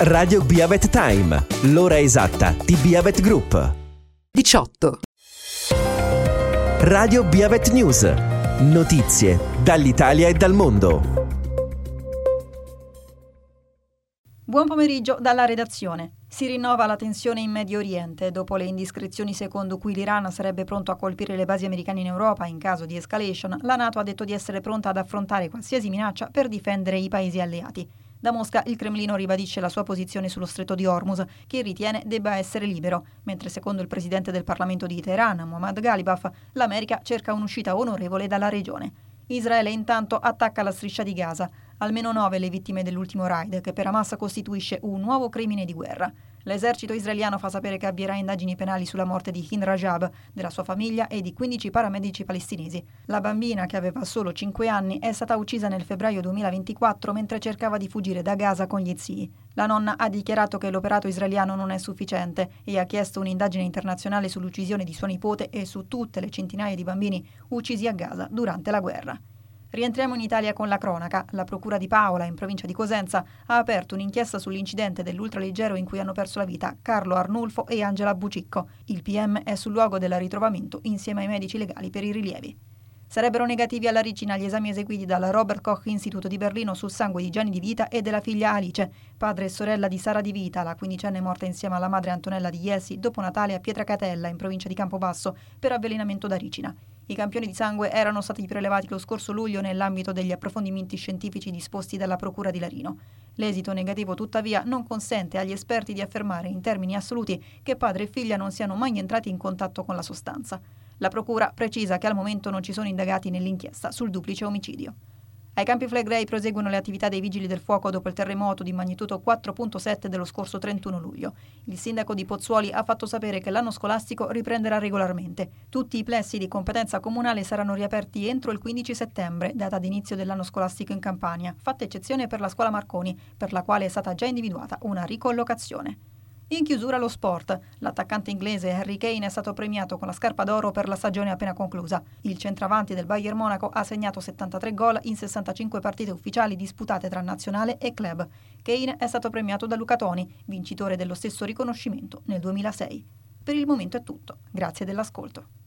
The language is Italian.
Radio Biavet Time, l'ora esatta di Biavet Group. 18. Radio Biavet News, notizie dall'Italia e dal mondo. Buon pomeriggio dalla redazione. Si rinnova la tensione in Medio Oriente dopo le indiscrezioni secondo cui l'Iran sarebbe pronto a colpire le basi americane in Europa in caso di escalation. La NATO ha detto di essere pronta ad affrontare qualsiasi minaccia per difendere i paesi alleati. Da Mosca il Cremlino ribadisce la sua posizione sullo stretto di Hormuz, che ritiene debba essere libero, mentre secondo il presidente del Parlamento di Teheran, Mohammad Ghalibaf, l'America cerca un'uscita onorevole dalla regione. Israele intanto attacca la striscia di Gaza, almeno 9 le vittime dell'ultimo raid, che per Hamas costituisce un nuovo crimine di guerra. L'esercito israeliano fa sapere che avvierà indagini penali sulla morte di Hind Rajab, della sua famiglia e di 15 paramedici palestinesi. La bambina, che aveva solo 5 anni, è stata uccisa nel febbraio 2024 mentre cercava di fuggire da Gaza con gli zii. La nonna ha dichiarato che l'operato israeliano non è sufficiente e ha chiesto un'indagine internazionale sull'uccisione di sua nipote e su tutte le centinaia di bambini uccisi a Gaza durante la guerra. Rientriamo in Italia con la cronaca. La procura di Paola, in provincia di Cosenza, ha aperto un'inchiesta sull'incidente dell'ultraleggero in cui hanno perso la vita Carlo Arnulfo e Angela Bucicco. Il PM è sul luogo del ritrovamento insieme ai medici legali per i rilievi. Sarebbero negativi alla ricina gli esami eseguiti dal Robert Koch Institute di Berlino sul sangue di Gianni Di Vita e della figlia Alice, padre e sorella di Sara Di Vita, la quindicenne morta insieme alla madre Antonella di Iesi dopo Natale a Pietracatella, in provincia di Campobasso, per avvelenamento da ricina. I campioni di sangue erano stati prelevati lo scorso luglio nell'ambito degli approfondimenti scientifici disposti dalla Procura di Larino. L'esito negativo, tuttavia, non consente agli esperti di affermare in termini assoluti che padre e figlia non siano mai entrati in contatto con la sostanza. La Procura precisa che al momento non ci sono indagati nell'inchiesta sul duplice omicidio. Ai Campi Flegrei proseguono le attività dei Vigili del Fuoco dopo il terremoto di magnitudo 4.7 dello scorso 31 luglio. Il sindaco di Pozzuoli ha fatto sapere che l'anno scolastico riprenderà regolarmente. Tutti i plessi di competenza comunale saranno riaperti entro il 15 settembre, data di inizio dell'anno scolastico in Campania, fatta eccezione per la scuola Marconi, per la quale è stata già individuata una ricollocazione. In chiusura lo sport. L'attaccante inglese Harry Kane è stato premiato con la scarpa d'oro per la stagione appena conclusa. Il centravanti del Bayern Monaco ha segnato 73 gol in 65 partite ufficiali disputate tra nazionale e club. Kane è stato premiato da Luca Toni, vincitore dello stesso riconoscimento nel 2006. Per il momento è tutto. Grazie dell'ascolto.